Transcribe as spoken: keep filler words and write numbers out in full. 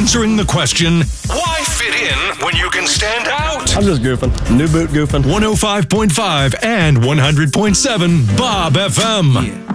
answering the question, why fit in when you can stand out? I'm just goofing. New boot goofing. one oh five point five and one hundred point seven Bob F M. Yeah.